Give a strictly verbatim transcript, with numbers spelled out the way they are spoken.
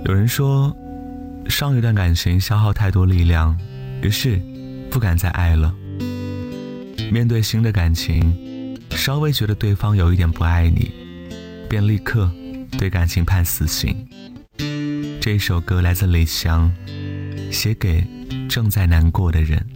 有人说，上一段感情消耗太多力量，于是不敢再爱了。面对新的感情，稍微觉得对方有一点不爱你，便立刻对感情判死刑。这首歌来自李翔，写给正在难过的人。